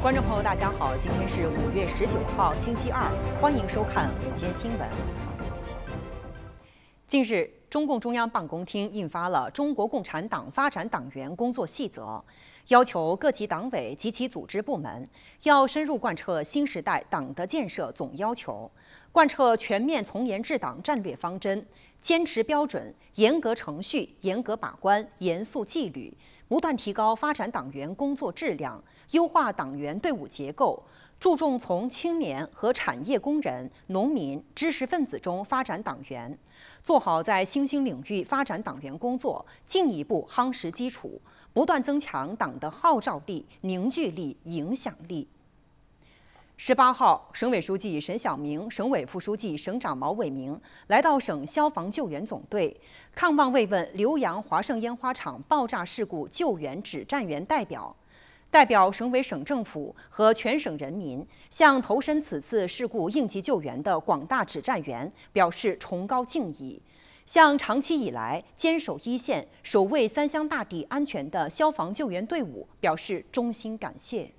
观众朋友，大家好，今天是5月19号，星期二，欢迎收看午间新闻。近日，中共中央办公厅印发了《中国共产党发展党员工作细则》，要求各级党委及其组织部门要深入贯彻新时代党的建设总要求，贯彻全面从严治党战略方针，坚持标准，严格程序，严格把关，严肃纪律，不断提高发展党员工作质量，优化党员队伍结构，注重从青年和产业工人、农民、知识分子中发展党员，做好在新兴领域发展党员工作，进一步夯实基础，不断增强党的号召力、凝聚力、影响力。18号，省委书记沈晓明、省委副书记、省长毛伟明来到省消防救援总队，看望慰问浏阳华盛烟花厂爆炸事故救援指战员代表。代表省委省政府和全省人民，向投身此次事故应急救援的广大指战员表示崇高敬意，向长期以来坚守一线、守卫三湘大地安全的消防救援队伍表示衷心感谢。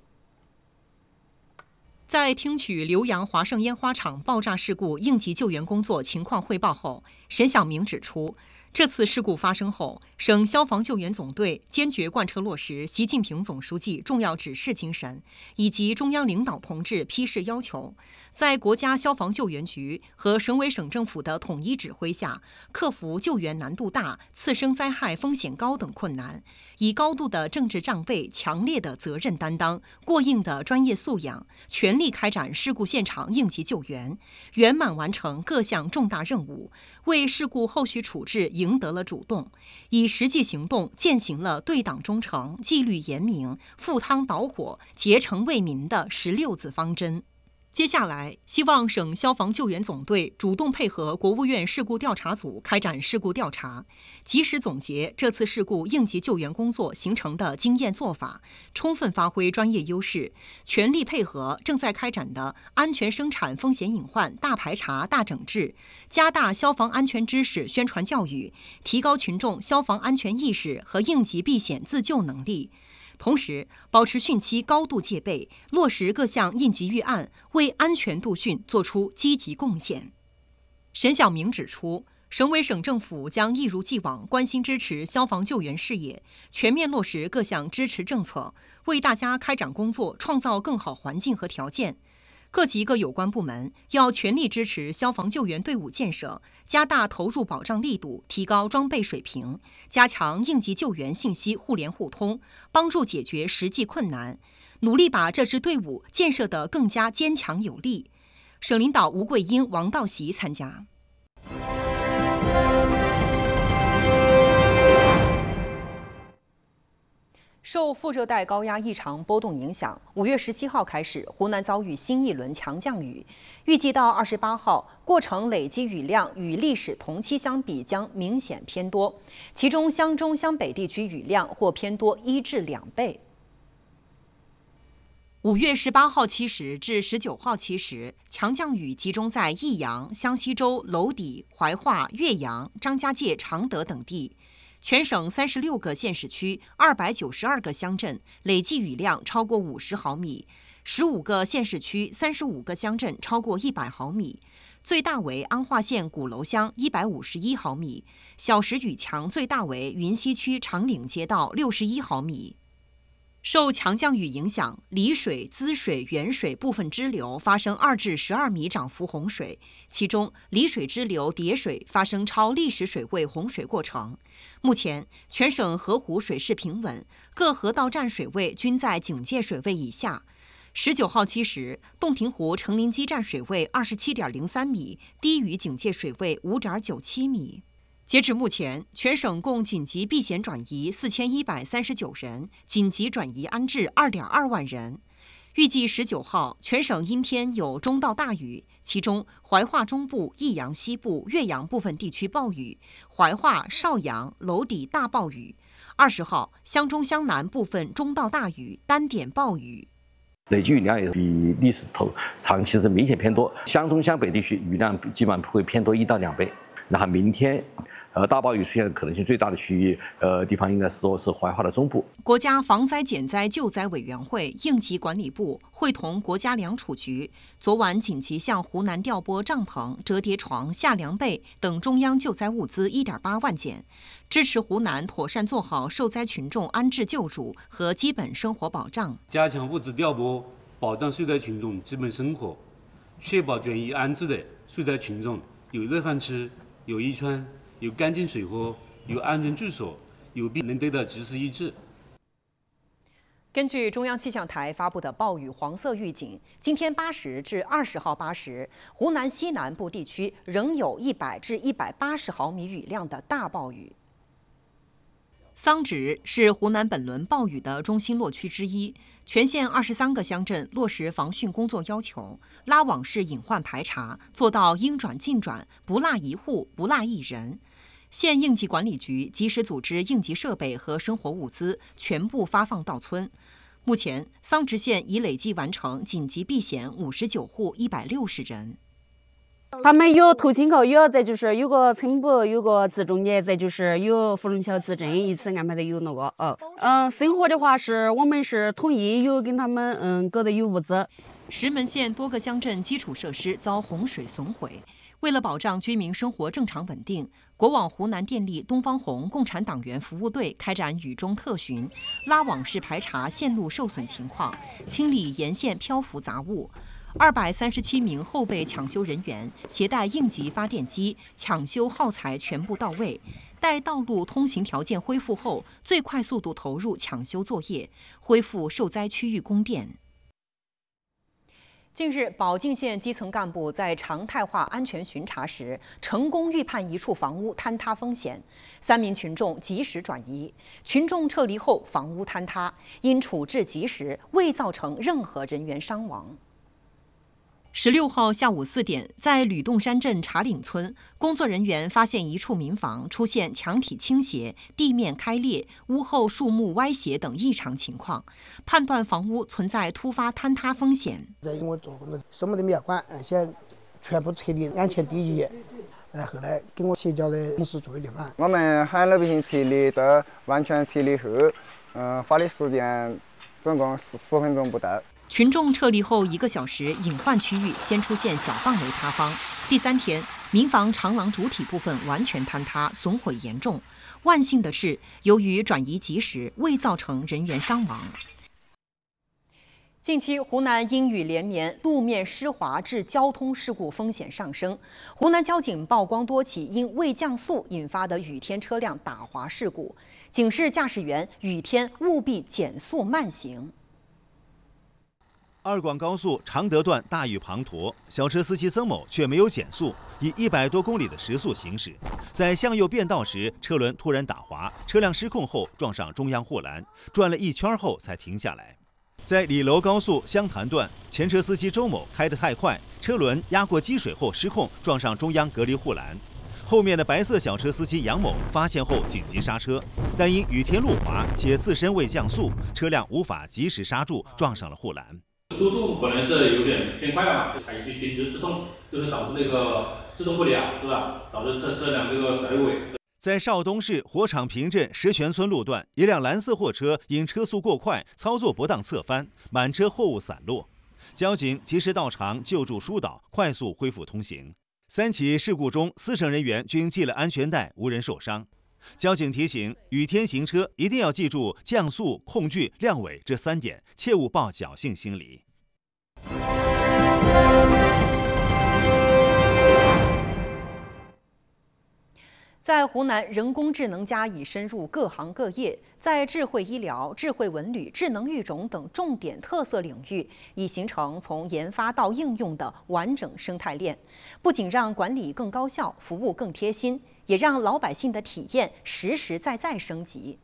在听取浏阳华盛烟花厂爆炸事故应急救援工作情况汇报后，沈晓明指出，这次事故发生后，省消防救援总队坚决贯彻落实习近平总书记重要指示精神以及中央领导同志批示要求，在国家消防救援局和省委省政府的统一指挥下，克服救援难度大、次生灾害风险高等困难，以高度的政治站位、强烈的责任担当、过硬的专业素养，全力开展事故现场应急救援，圆满完成各项重大任务，为事故后续处置赢得了主动，以实际行动践行了对党忠诚、纪律严明、赴汤蹈火、竭诚为民的16字方针。接下来，希望省消防救援总队主动配合国务院事故调查组开展事故调查，及时总结这次事故应急救援工作形成的经验做法，充分发挥专业优势，全力配合正在开展的安全生产风险隐患大排查大整治，加大消防安全知识宣传教育，提高群众消防安全意识和应急避险自救能力。同时，保持汛期高度戒备，落实各项应急预案，为安全度汛作出积极贡献。沈晓明指出，省委省政府将一如既往关心支持消防救援事业，全面落实各项支持政策，为大家开展工作创造更好环境和条件。各级各有关部门要全力支持消防救援队伍建设，加大投入保障力度，提高装备水平，加强应急救援信息互联互通，帮助解决实际困难，努力把这支队伍建设得更加坚强有力。省领导吴桂英、王道习参加。受副热带高压异常波动影响，5月17号开始，湖南遭遇新一轮强降雨，预计到28号，过程累积雨量与历史同期相比将明显偏多，其中湘中湘北地区雨量或偏多1至2倍。5月18号7时至19号7时，强降雨集中在益阳、湘西州、娄底、怀化、岳阳、张家界、常德等地。全省36个县市区、292个乡镇累计雨量超过50毫米，15个县市区、35个乡镇超过100毫米，最大为安化县鼓楼乡151毫米，小时雨强最大为云溪区长岭街道61毫米。受强降雨影响，丽水、滋水、沅水部分支流发生2至12米涨幅洪水，其中丽水支流叠水发生超历史水位洪水过程。目前，全省河湖水势平稳，各河道站水位均在警戒水位以下。19号7时，洞庭湖成林基站水位27.03米，低于警戒水位5.97米。截至目前，全省共紧急避险转移4139人，紧急转移安置2.2万人。预计19号，全省阴天有中到大雨，其中怀化中部、益阳西部、岳阳部分地区暴雨，怀化、邵阳、娄底大暴雨。20号，湘中湘南部分中到大雨，单点暴雨。 累计雨量也比历史长期是明显偏多，湘中湘北地区雨量基本上会偏多1到2倍。 然后明天，大暴雨出现可能性最大的区域，地方应该说是怀化的中部。 国家防灾减灾救灾委员会应急管理部会同国家粮储局，昨晚紧急向湖南调拨帐篷、折叠床、夏凉被等中央救灾物资1.8万件，支持湖南妥善做好受灾群众安置救助和基本生活保障， 加强物资调拨，保障受灾群众基本生活，确保转移安置的受灾群众有热饭吃、有衣穿、有干净水喝、有安全住所、有病能得到及时医治。 根据中央气象台发布的暴雨黄色预警，今天8时至20号8时，湖南西南部地区仍有100至180毫米雨量的大暴雨。桑植是湖南本轮暴雨的中心落区之一，全县23个乡镇落实防汛工作要求，拉网式隐患排查，做到应转尽转，不落一户，不落一人。县应急管理局及时组织应急设备和生活物资全部发放到村。目前，桑植县已累计完成紧急避险59户160人。 他们有头亲口，再就是有个村部，有个自中介，再就是有芙蓉桥自镇，一次安排的有那个生活的话是我们是统一有跟他们搞的有物资。 石门县多个乡镇基础设施遭洪水损毁，为了保障居民生活正常稳定，国网湖南电力东方红共产党员服务队开展雨中特巡，拉网式排查线路受损情况，清理沿线漂浮杂物。237名后备抢修人员携带应急发电机，抢修耗材全部到位。待道路通行条件恢复后，最快速度投入抢修作业，恢复受灾区域供电。近日，保定县基层干部在常态化安全巡查时，成功预判一处房屋坍塌风险，3名群众及时转移。群众撤离后，房屋坍塌，因处置及时，未造成任何人员伤亡。16号下午4点，在吕洞山镇茶岭村，工作人员发现一处民房出现墙体倾斜、地面开裂、屋后树木歪斜等异常情况，判断房屋存在突发坍塌风险。 因为做工的什么都没有管，先全部撤离安全第一。后来跟我协调的临时作业地方。 我们喊老百姓撤离，到完全撤离后，花的时间总共10分钟不到。 群众撤离后1个小时，隐患区域先出现小范围塌方。第3天，民房长廊主体部分完全坍塌，损毁严重。万幸的是，由于转移及时，未造成人员伤亡。近期，湖南阴雨连绵，路面湿滑致交通事故风险上升。湖南交警曝光多起因未降速引发的雨天车辆打滑事故，警示驾驶员雨天务必减速慢行。 二广高速常德段大雨滂沱，小车司机曾某却没有减速，以100多公里的时速行驶。在向右变道时，车轮突然打滑，车辆失控后撞上中央护栏，转了一圈后才停下来。在李楼高速湘潭段，前车司机周某开得太快，车轮压过积水后失控，撞上中央隔离护栏。后面的白色小车司机杨某发现后紧急刹车，但因雨天路滑且自身未降速，车辆无法及时刹住，撞上了护栏。 速度可能是有点偏快了嘛，采取紧急制动，就是导致那个制动不了，是吧？导致车辆这个甩尾。 在邵东市火场坪镇石泉村路段，一辆蓝色货车因车速过快，操作不当侧翻，满车货物散落。交警及时到场救助疏导，快速恢复通行。3起事故中，4乘人员均系了安全带，无人受伤。交警提醒，雨天行车一定要记住降速、控距、亮尾这3点，切勿抱侥幸心理。 在湖南，人工智能加已深入各行各业，在智慧医疗、智慧文旅、智能育种等重点特色领域，已形成从研发到应用的完整生态链，不仅让管理更高效、服务更贴心，也让老百姓的体验实实在在升级。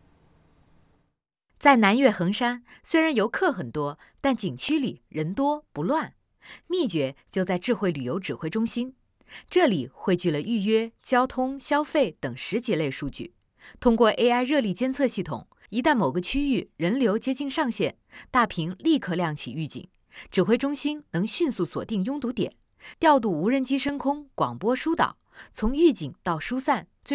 在南岳衡山，虽然游客很多，但景区里人多不乱，秘诀就在智慧旅游指挥中心。这里汇聚了预约、交通、消费等10几类数据，通过 AI 热力监测系统，一旦某个区域人流接近上限，大屏立刻亮起预警，指挥中心能迅速锁定拥堵点，调度无人机升空、广播疏导， 从预警到疏散。